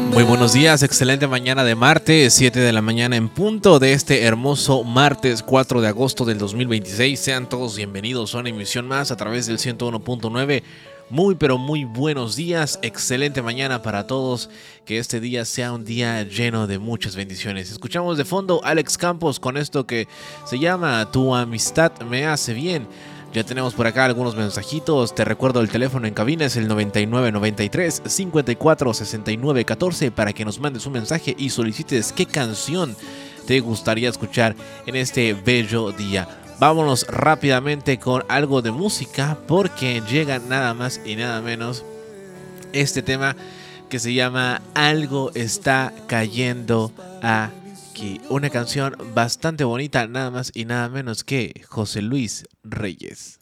Muy buenos días, excelente mañana de martes, 7 de la mañana en punto de este hermoso martes 4 de agosto del 2026. Sean todos bienvenidos a una emisión más a través del 101.9. Muy pero muy buenos días, excelente mañana para todos, que este día sea un día lleno de muchas bendiciones. Escuchamos de fondo Alex Campos con esto que se llama Tu amistad me hace bien. Ya tenemos por acá algunos mensajitos. Te recuerdo el teléfono en cabina es el 9993 54 69 14 para que nos mandes un mensaje y solicites qué canción te gustaría escuchar en este bello día. Vámonos rápidamente con algo de música porque llega nada más y nada menos este tema que se llama Algo está cayendo aquí. Una canción bastante bonita, nada más y nada menos que José Luis Reyes.